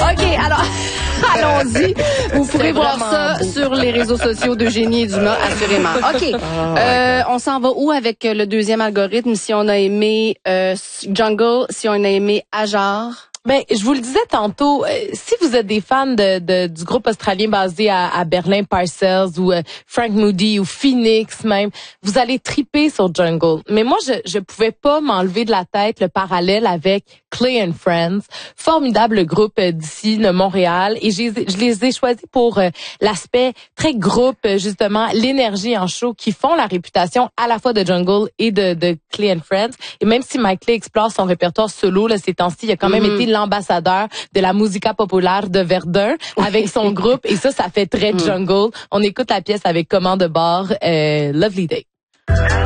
OK, alors, allons-y. Vous pourrez voir ça sur les réseaux sociaux d'Eugénie et Dumas, assurément. OK, on s'en va où avec le deuxième algorithme? Si on a aimé Jungle, si on a aimé Ajar... Ben, je vous le disais tantôt, si vous êtes des fans du groupe australien basé à Berlin, Parcells, ou Frank Moody, ou Phoenix même, vous allez triper sur Jungle. Mais moi, je pouvais pas m'enlever de la tête le parallèle avec Clay and Friends, formidable groupe d'ici de Montréal, et je les ai choisis pour l'aspect très groupe, justement, l'énergie en show qui font la réputation à la fois de Jungle et de Clay and Friends. Et même si Mike Clay explore son répertoire solo là ces temps-ci, il a quand même été l'ambassadeur de la musica populaire de Verdun avec son groupe, et ça fait très Jungle. On écoute la pièce avec commande de bord, Lovely Day.